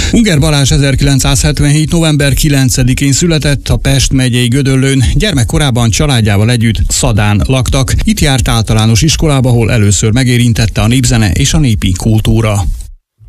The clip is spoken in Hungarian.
Ungár Balázs 1977. november 9-én született a Pest megyei Gödöllőn. Gyermekkorában családjával együtt Szadán laktak. Itt járt általános iskolába, ahol először megérintette a népzene és a népi kultúra.